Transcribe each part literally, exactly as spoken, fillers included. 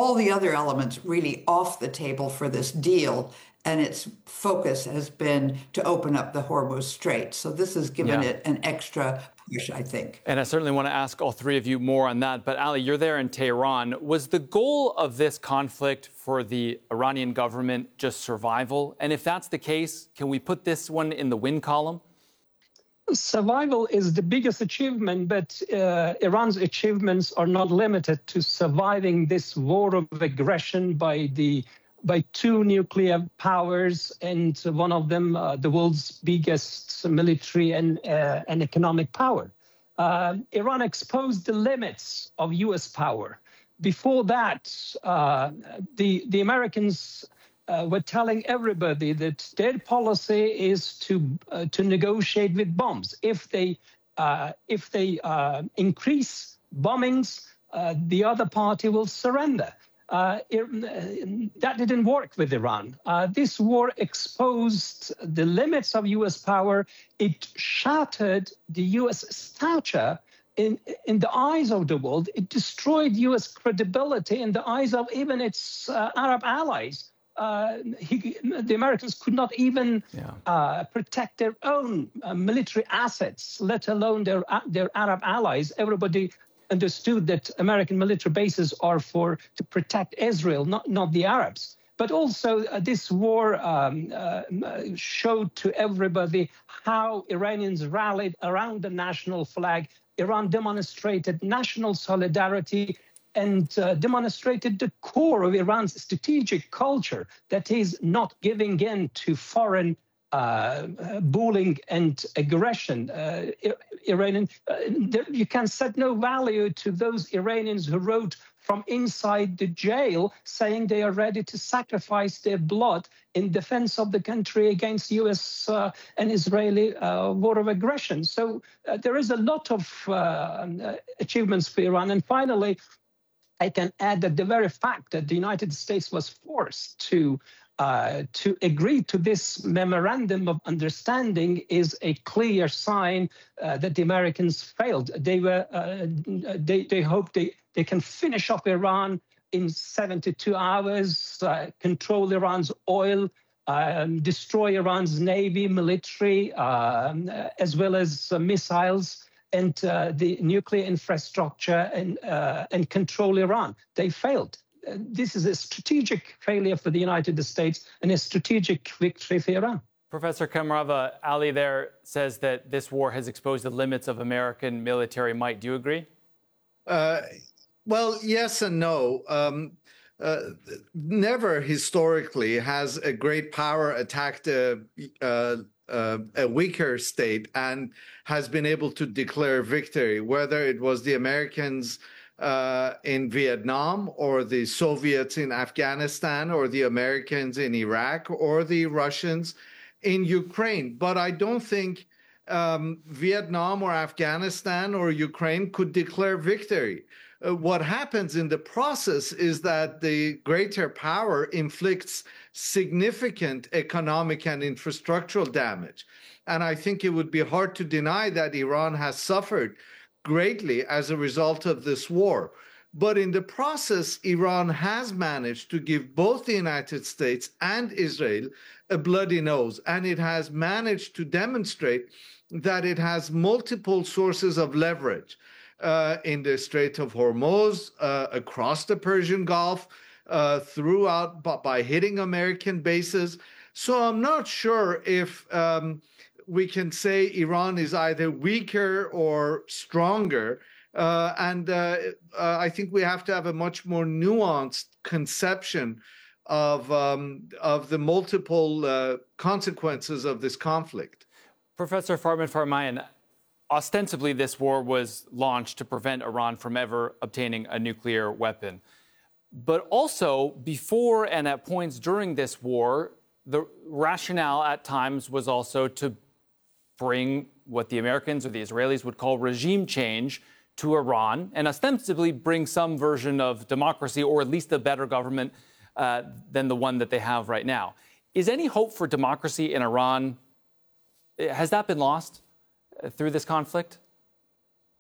all the other elements really off the table for this deal. And its focus has been to open up the Hormuz Strait. So this has given Yeah. it an extra push, I think. And I certainly want to ask all three of you more on that. But Ali, you're there in Tehran. Was the goal of this conflict for the Iranian government just survival? And if that's the case, can we put this one in the win column? Survival is the biggest achievement, but uh, Iran's achievements are not limited to surviving this war of aggression by the by two nuclear powers, and one of them uh, the world's biggest military and, uh, and economic power. Uh, Iran exposed the limits of U S power. Before that, uh, the, the Americans uh, were telling everybody that their policy is to, uh, to negotiate with bombs. If they, uh, if they uh, increase bombings, uh, the other party will surrender. Uh, it, that didn't work with Iran. Uh, this war exposed the limits of U S power. It shattered the U S stature in, in the eyes of the world. It destroyed U S credibility in the eyes of even its uh, Arab allies. Uh, he, the Americans could not even yeah. uh, protect their own uh, military assets, let alone their, their Arab allies. Everybody understood that American military bases are for to protect Israel, not, not the Arabs. But also uh, this war um, uh, showed to everybody how Iranians rallied around the national flag. Iran demonstrated national solidarity and uh, demonstrated the core of Iran's strategic culture, that is not giving in to foreign Uh, bullying and aggression. Uh, Iranian, uh, there, you can set no value to those Iranians who wrote from inside the jail saying they are ready to sacrifice their blood in defense of the country against U S uh, and Israeli uh, war of aggression. So uh, there is a lot of uh, achievements for Iran. And finally, I can add that the very fact that the United States was forced to Uh, to agree to this memorandum of understanding is a clear sign uh, that the Americans failed. They were, uh, they, they hope they, they can finish off Iran in seventy-two hours, uh, control Iran's oil, um, destroy Iran's navy, military, um, as well as uh, missiles and uh, the nuclear infrastructure, and, uh, and control Iran. They failed. This is a strategic failure for the United States and a strategic victory for Iran. Professor Kamarova, Ali there says that this war has exposed the limits of American military might. Do you agree? Uh, well, yes and no. Um, uh, never historically has a great power attacked a, uh, uh, a weaker state and has been able to declare victory, whether it was the Americans Uh, in Vietnam, or the Soviets in Afghanistan, or the Americans in Iraq, or the Russians in Ukraine. But I don't think um, Vietnam or Afghanistan or Ukraine could declare victory. Uh, what happens in the process is that the greater power inflicts significant economic and infrastructural damage. And I think it would be hard to deny that Iran has suffered greatly as a result of this war. But in the process, Iran has managed to give both the United States and Israel a bloody nose, and it has managed to demonstrate that it has multiple sources of leverage uh, in the Strait of Hormuz, uh, across the Persian Gulf, uh, throughout by hitting American bases. So I'm not sure if um, we can say Iran is either weaker or stronger. Uh, and uh, uh, I think we have to have a much more nuanced conception of, um, of the multiple uh, consequences of this conflict. Professor Farman Farahmand, ostensibly this war was launched to prevent Iran from ever obtaining a nuclear weapon. But also, before and at points during this war, the rationale at times was also to bring what the Americans or the Israelis would call regime change to Iran, and ostensibly bring some version of democracy, or at least a better government uh, than the one that they have right now. Is any hope for democracy in Iran, has that been lost through this conflict?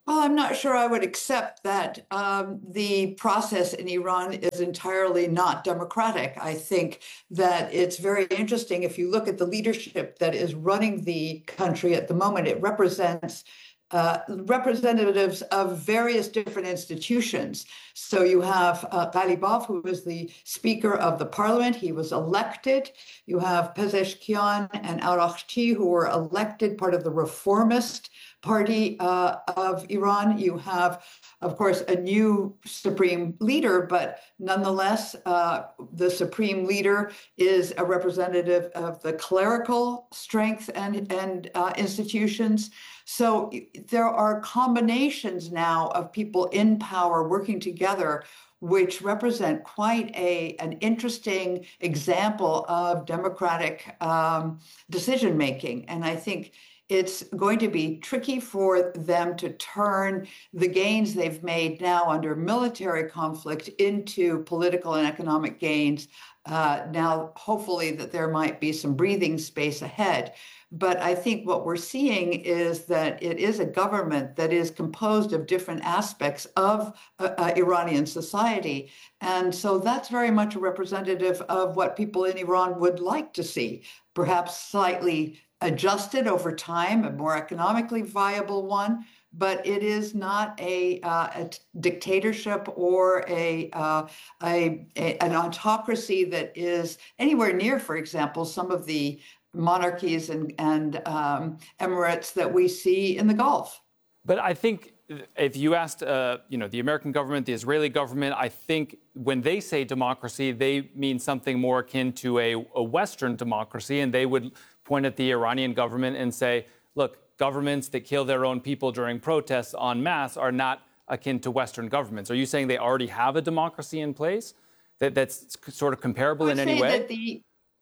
Well, I'm not sure I would accept that um, the process in Iran is entirely not democratic. I think that it's very interesting. If you look at the leadership that is running the country at the moment, it represents uh, representatives of various different institutions. So you have uh, Ghalibaf, who is the Speaker of the Parliament. He was elected. You have Pezeshkian and Araghchi, who were elected, part of the reformist party uh, of Iran. You have, of course, a new supreme leader, but nonetheless, uh, the supreme leader is a representative of the clerical strength and, and uh, institutions. So there are combinations now of people in power working together, which represent quite a an interesting example of democratic um, decision making. And I think it's going to be tricky for them to turn the gains they've made now under military conflict into political and economic gains. Uh, now, hopefully, that there might be some breathing space ahead. But I think what we're seeing is that it is a government that is composed of different aspects of uh, uh, Iranian society. And so that's very much a representative of what people in Iran would like to see, perhaps slightly adjusted over time, a more economically viable one, but it is not a, uh, a dictatorship or a, uh, a, a an autocracy that is anywhere near, for example, some of the monarchies and, and um, emirates that we see in the Gulf. But I think if you asked, uh, you know, the American government, the Israeli government, I think when they say democracy, they mean something more akin to a, a Western democracy, and they would point at the Iranian government and say, look, governments that kill their own people during protests en masse are not akin to Western governments. Are you saying they already have a democracy in place that, that's sort of comparable in any way? That the,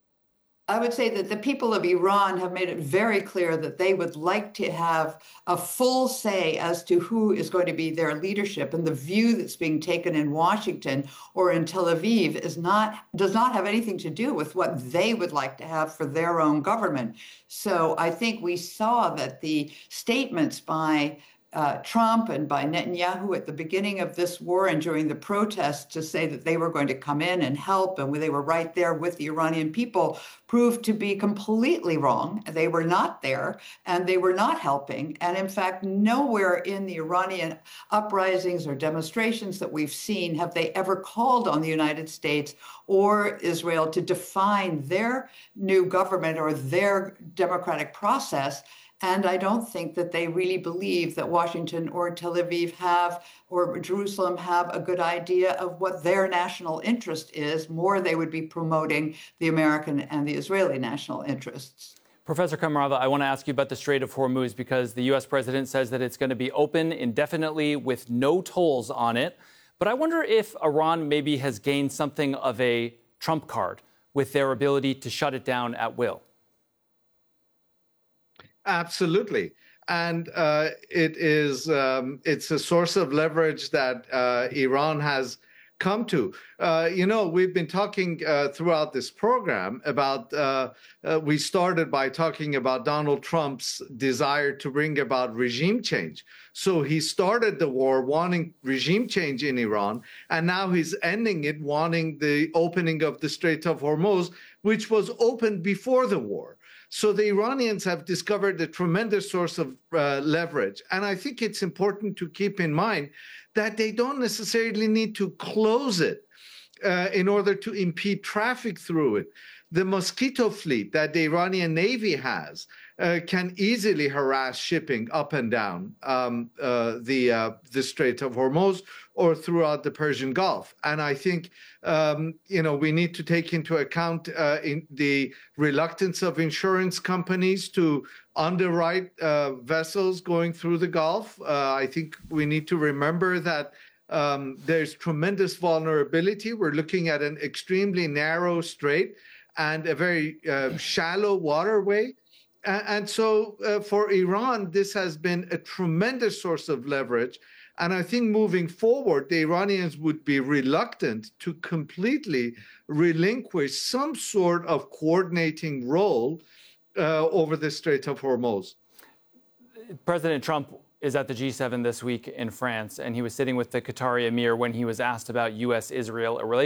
I would say that the people of Iran have made it very clear that they would like to have a full say as to who is going to be their leadership. And the view that's being taken in Washington or in Tel Aviv is not, does not have anything to do with what they would like to have for their own government. So I think we saw that the statements by Uh, Trump and by Netanyahu at the beginning of this war and during the protests to say that they were going to come in and help and they were right there with the Iranian people proved to be completely wrong. They were not there and they were not helping. And in fact, nowhere in the Iranian uprisings or demonstrations that we've seen have they ever called on the United States or Israel to define their new government or their democratic process. And I don't think that they really believe that Washington or Tel Aviv have, or Jerusalem have a good idea of what their national interest is. More, they would be promoting the American and the Israeli national interests. Professor Kamarova, I want to ask you about the Strait of Hormuz because the U S president says that it's going to be open indefinitely with no tolls on it. But I wonder if Iran maybe has gained something of a trump card with their ability to shut it down at will. Absolutely. And uh, it is um, it's a source of leverage that uh, Iran has come to. Uh, you know, we've been talking uh, throughout this program about, uh, uh, we started by talking about Donald Trump's desire to bring about regime change. So he started the war wanting regime change in Iran, and now he's ending it wanting the opening of the Strait of Hormuz, which was opened before the war. So the Iranians have discovered a tremendous source of uh, leverage. And I think it's important to keep in mind that they don't necessarily need to close it uh, in order to impede traffic through it. The Mosquito fleet that the Iranian Navy has uh, can easily harass shipping up and down um, uh, the, uh, the Strait of Hormuz or throughout the Persian Gulf. And I think, um, you know, we need to take into account uh, in the reluctance of insurance companies to underwrite uh, vessels going through the Gulf. Uh, I think we need to remember that um, there's tremendous vulnerability. We're looking at an extremely narrow strait and a very uh, shallow waterway. And so uh, for Iran, this has been a tremendous source of leverage. And I think moving forward, the Iranians would be reluctant to completely relinquish some sort of coordinating role uh, over the Strait of Hormuz. President Trump is at the G seven this week in France, and he was sitting with the Qatari emir when he was asked about U S Israel relations.